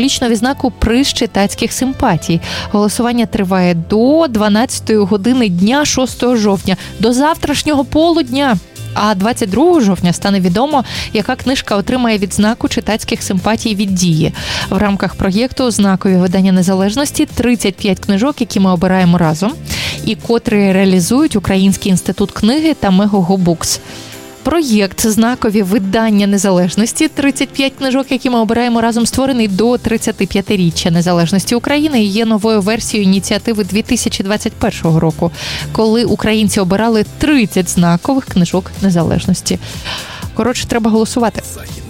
символічно відзнаку «Приз читацьких симпатій». Голосування триває до 12-ї години дня 6 жовтня, до завтрашнього полудня. А 22 жовтня стане відомо, яка книжка отримає відзнаку читацьких симпатій від «Дії». В рамках проєкту «Знакові видання незалежності» 35 книжок, які ми обираємо разом, і котрі реалізують Український інститут книги та Мегого Букс. Проєкт «Знакові видання незалежності» 35 книжок, які ми обираємо разом, створений до 35-річчя незалежності України і є новою версією ініціативи 2021 року, коли українці обирали 30 знакових книжок незалежності. Коротше, треба голосувати.